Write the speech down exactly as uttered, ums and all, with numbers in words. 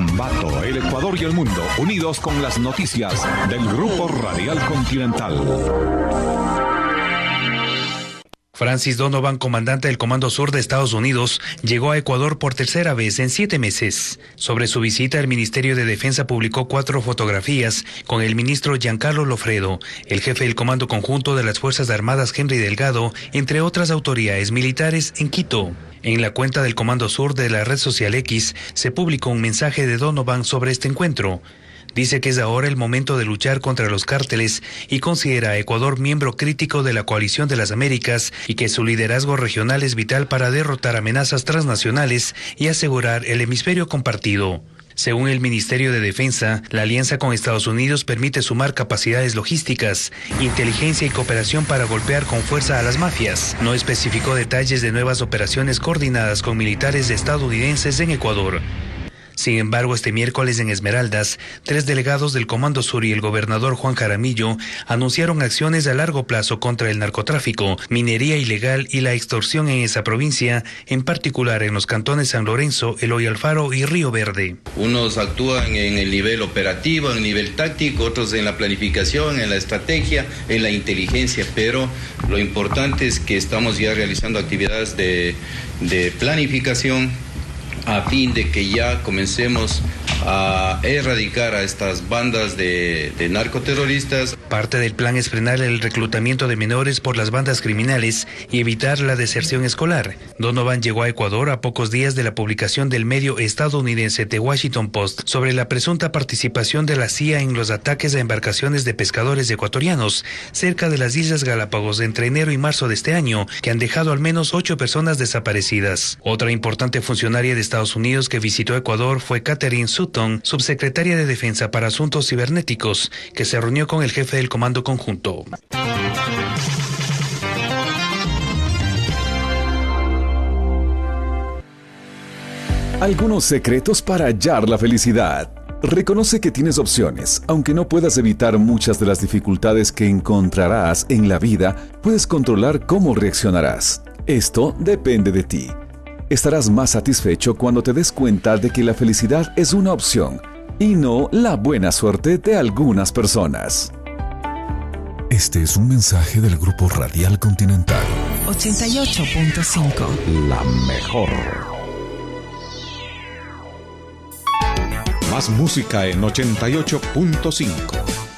Ambato, el Ecuador y el mundo, unidos con las noticias del Grupo Radial Continental. Francis Donovan, comandante del Comando Sur de Estados Unidos, llegó a Ecuador por tercera vez en siete meses. Sobre su visita, el Ministerio de Defensa publicó cuatro fotografías con el ministro Giancarlo Lofredo, el jefe del Comando Conjunto de las Fuerzas Armadas Henry Delgado, entre otras autoridades militares en Quito. En la cuenta del Comando Sur de la red social X se publicó un mensaje de Donovan sobre este encuentro. Dice que es ahora el momento de luchar contra los cárteles y considera a Ecuador miembro crítico de la Coalición de las Américas y que su liderazgo regional es vital para derrotar amenazas transnacionales y asegurar el hemisferio compartido. Según el Ministerio de Defensa, la alianza con Estados Unidos permite sumar capacidades logísticas, inteligencia y cooperación para golpear con fuerza a las mafias. No especificó detalles de nuevas operaciones coordinadas con militares estadounidenses en Ecuador. Sin embargo, este miércoles en Esmeraldas, tres delegados del Comando Sur y el gobernador Juan Jaramillo anunciaron acciones a largo plazo contra el narcotráfico, minería ilegal y la extorsión en esa provincia, en particular en los cantones San Lorenzo, Eloy Alfaro y Río Verde. Unos actúan en el nivel operativo, en el nivel táctico, otros en la planificación, en la estrategia, en la inteligencia, pero lo importante es que estamos ya realizando actividades de, de planificación a fin de que ya comencemos a erradicar a estas bandas de, de narcoterroristas. Parte del plan es frenar el reclutamiento de menores por las bandas criminales y evitar la deserción escolar. Donovan llegó a Ecuador a pocos días de la publicación del medio estadounidense The Washington Post sobre la presunta participación de la C I A en los ataques a embarcaciones de pescadores ecuatorianos cerca de las Islas Galápagos entre enero y marzo de este año, que han dejado al menos ocho personas desaparecidas. Otra importante funcionaria de Estados Unidos que visitó Ecuador fue Catherine Sutton, subsecretaria de Defensa para Asuntos Cibernéticos, que se reunió con el jefe del Comando Conjunto. Algunos secretos para hallar la felicidad. Reconoce que tienes opciones. Aunque no puedas evitar muchas de las dificultades que encontrarás en la vida, puedes controlar cómo reaccionarás. Esto depende de ti. Estarás más satisfecho cuando te des cuenta de que la felicidad es una opción y no la buena suerte de algunas personas. Este es un mensaje del Grupo Radial Continental. ochenta y ocho punto cinco. La mejor. Más música en ochenta y ocho punto cinco.